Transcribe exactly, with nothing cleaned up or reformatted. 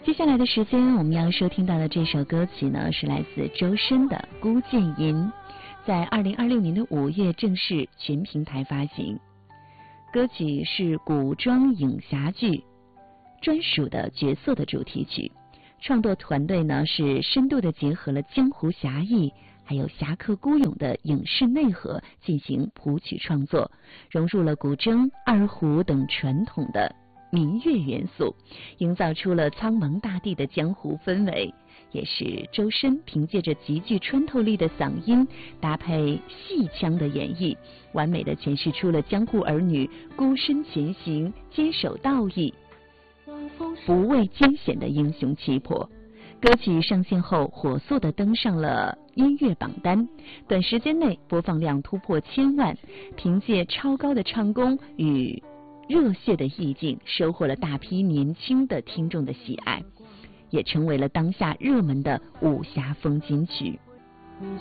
接下来的时间，我们要收听到的这首歌曲呢，是来自周深的《孤剑吟》，在二零二六年的五月正式全平台发行。歌曲是古装影侠剧专属的角色的主题曲，创作团队呢是深度的结合了江湖侠义还有侠客孤勇的影视内核进行谱曲创作，融入了古筝、二胡等传统的民乐元素，营造出了苍茫大地的江湖氛围，也是周深凭借着极具穿透力的嗓音搭配戏腔的演绎，完美的诠释出了江湖儿女孤身前行、坚守道义、不畏艰险的英雄气魄。歌曲上线后火速的登上了音乐榜单，短时间内播放量突破千万，凭借超高的唱功与热血的意境，收获了大批年轻的听众的喜爱，也成为了当下热门的武侠风金曲。